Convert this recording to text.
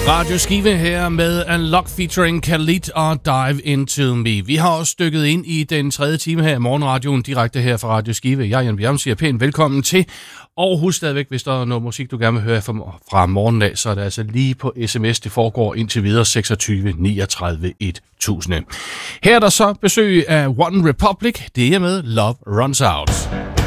Radio Skive her med Unlock featuring Khalid og Dive Into Me. Vi har også stykket ind i den tredje time her i morgenradioen, direkte her fra Radio Skive. Jeg, Jan Bjerg, siger pænt velkommen til. Og husk stadigvæk, hvis der er noget musik, du gerne vil høre fra morgenen af, så er det altså lige på sms. Det foregår indtil videre 26 39 1000. Her er der så besøg af One Republic. Det er med Love Runs Out.